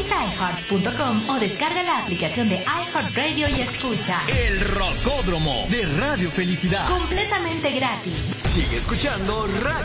Visita iHeart.com o descarga la aplicación de iHeartRadio y escucha El Rocódromo de Radio Felicidad. completamente gratis. Sigue escuchando Radio